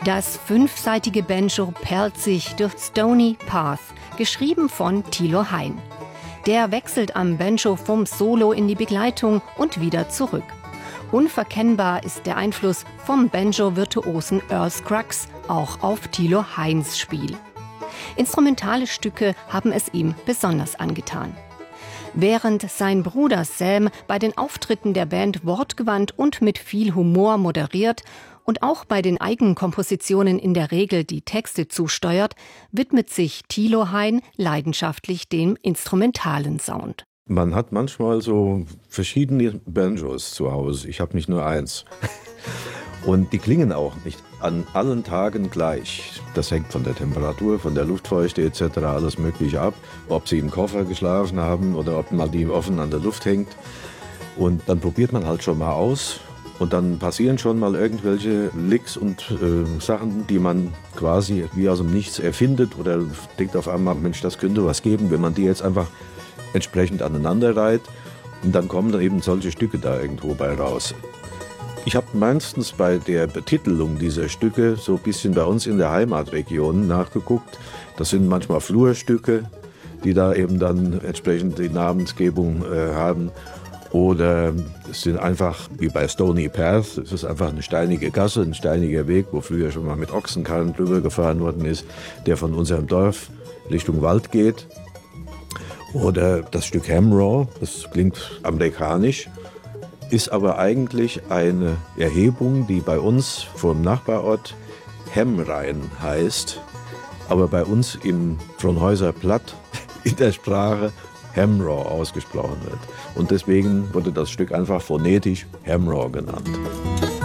Das 5-seitige Banjo perlt sich durch Stony Path, geschrieben von Thilo Hein. Der wechselt am Banjo vom Solo in die Begleitung und wieder zurück. Unverkennbar ist der Einfluss vom Banjo-Virtuosen Earl Scruggs auch auf Thilo Heins Spiel. Instrumentale Stücke haben es ihm besonders angetan. Während sein Bruder Sam bei den Auftritten der Band wortgewandt und mit viel Humor moderiert und auch bei den Eigenkompositionen in der Regel die Texte zusteuert, widmet sich Thilo Hein leidenschaftlich dem instrumentalen Sound. Man hat manchmal so verschiedene Banjos zu Hause. Ich habe nicht nur eins. Und die klingen auch nicht an allen Tagen gleich. Das hängt von der Temperatur, von der Luftfeuchte etc. alles Mögliche ab. Ob sie im Koffer geschlafen haben oder ob man die offen an der Luft hängt. Und dann probiert man halt schon mal aus. Und dann passieren schon mal irgendwelche Licks und Sachen, die man quasi wie aus dem Nichts erfindet. Oder denkt auf einmal, Mensch, das könnte was geben, wenn man die jetzt einfach entsprechend aneinander reiht. Und dann kommen dann eben solche Stücke da irgendwo bei raus. Ich habe meistens bei der Betitelung dieser Stücke so ein bisschen bei uns in der Heimatregion nachgeguckt. Das sind manchmal Flurstücke, die da eben dann entsprechend die Namensgebung haben. Oder es sind einfach, wie bei Stony Path, es ist einfach eine steinige Gasse, ein steiniger Weg, wo früher schon mal mit Ochsenkarren drüber gefahren worden ist, der von unserem Dorf Richtung Wald geht. Oder das Stück Hamraw, das klingt amerikanisch, ist aber eigentlich eine Erhebung, die bei uns vom Nachbarort Hemrhein heißt, aber bei uns im Frohnhäuser Platt in der Sprache Hamraw ausgesprochen wird. Und deswegen wurde das Stück einfach phonetisch Hamraw genannt.